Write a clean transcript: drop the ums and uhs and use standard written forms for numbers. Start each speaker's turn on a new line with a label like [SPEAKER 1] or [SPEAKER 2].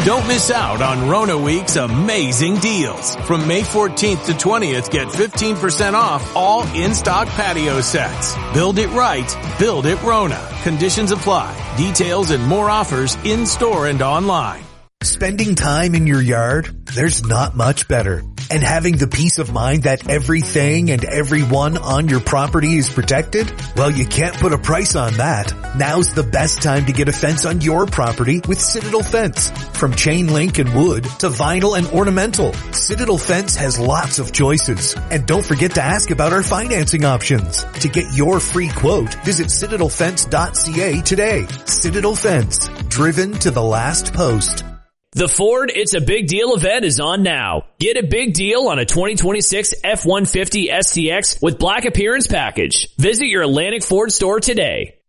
[SPEAKER 1] Don't miss out on Rona Week's amazing deals. From May 14th to 20th, get 15% off all in-stock patio sets. Build it right. Build it Rona. Conditions apply. Details and more offers in-store and online.
[SPEAKER 2] Spending time in your yard? There's not much better. And having the peace of mind that everything and everyone on your property is protected? Well, you can't put a price on that. Now's the best time to get a fence on your property with Citadel Fence. From chain link and wood to vinyl and ornamental, Citadel Fence has lots of choices. And don't forget to ask about our financing options. To get your free quote, visit citadelfence.ca today. Citadel Fence, driven to the last post.
[SPEAKER 3] The Ford It's a Big Deal event is on now. Get a big deal on a 2026 F-150 SCX with Black Appearance Package. Visit your Atlantic Ford store today.